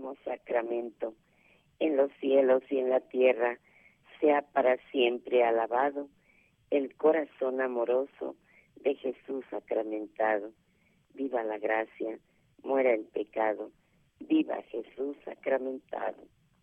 Santísimo Sacramento, en los cielos y en la tierra, sea para siempre alabado el corazón amoroso de Jesús sacramentado. Viva la gracia, muera el pecado, viva Jesús sacramentado.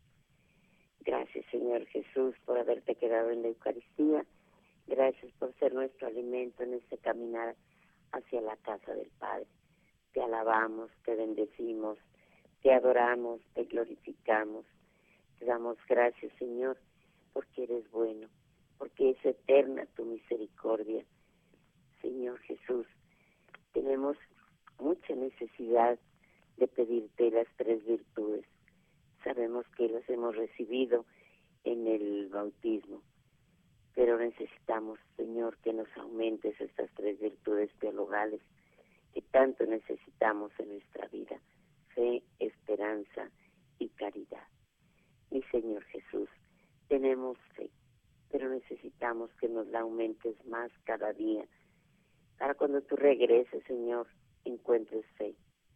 Gracias, Señor Jesús, por haberte quedado en la Eucaristía. Gracias por ser nuestro alimento en este caminar hacia la casa del Padre. Te alabamos, te bendecimos, te adoramos, te glorificamos. Te damos gracias, Señor, porque eres bueno, porque es eterna tu misericordia. Señor Jesús, tenemos mucha necesidad de pedirte las tres virtudes. Sabemos que las hemos recibido en el bautismo, pero necesitamos, Señor, que nos aumentes estas tres virtudes teologales que tanto necesitamos en nuestra vida: fe, esperanza y caridad. Mi Señor Jesús, tenemos fe, pero necesitamos que nos la aumentes más cada día, para cuando tú regreses, Señor, encuentres fe.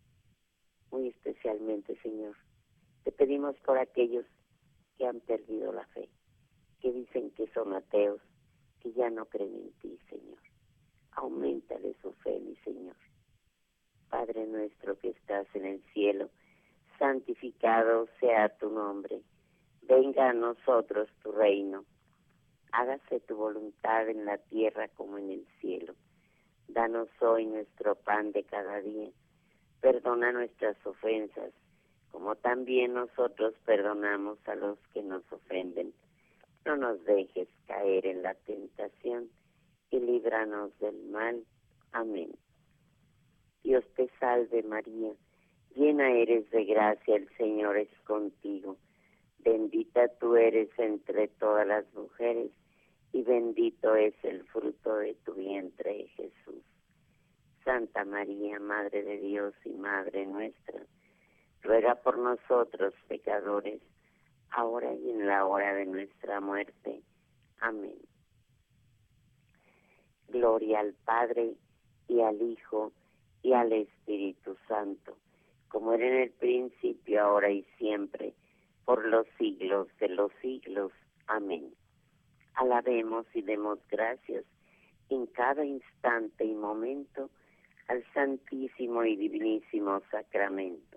Muy especialmente, Señor, te pedimos por aquellos que han perdido la fe, que dicen que son ateos, que ya no creen en ti, Señor. Auméntale su fe, mi Señor. Padre nuestro que estás en el cielo, santificado sea tu nombre. Venga a nosotros tu reino. Hágase tu voluntad en la tierra como en el cielo. Danos hoy nuestro pan de cada día. Perdona nuestras ofensas, como también nosotros perdonamos a los que nos ofenden. No nos dejes caer en la tentación y líbranos del mal. Amén. Dios te salve María, llena eres de gracia, el Señor es contigo. Bendita tú eres entre todas las mujeres, y bendito es el fruto de tu vientre, Jesús. Santa María, Madre de Dios y Madre nuestra, ruega por nosotros pecadores, ahora y en la hora de nuestra muerte. Amén. Gloria al Padre, y al Hijo, y al Espíritu Santo, como era en el principio, ahora y siempre, por los siglos de los siglos. Amén. Alabemos y demos gracias en cada instante y momento al Santísimo y Divinísimo Sacramento.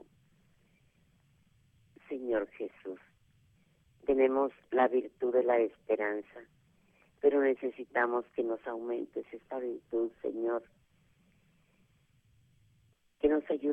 Señor Jesús, tenemos la virtud de la esperanza, pero necesitamos que nos aumentes esta virtud, Señor, que nos ayude